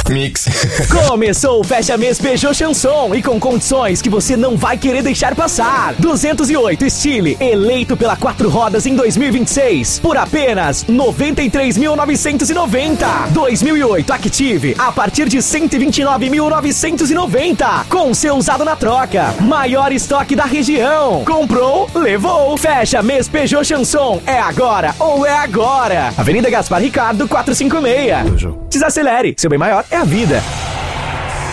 Mix. Começou o Fecha Mês Peugeot Chanson e com condições que você não vai querer deixar passar. 208 Style, eleito pela 4 rodas em 2026, por apenas 93.990. 2008 Active, a partir de 129.990, com seu usado na troca. Maior estoque da região. Comprou, levou. Fecha Mês Peugeot Chanson. É agora ou é agora. Avenida Gaspar Ricardo, 456. Desacelere, seu bem maior é a vida.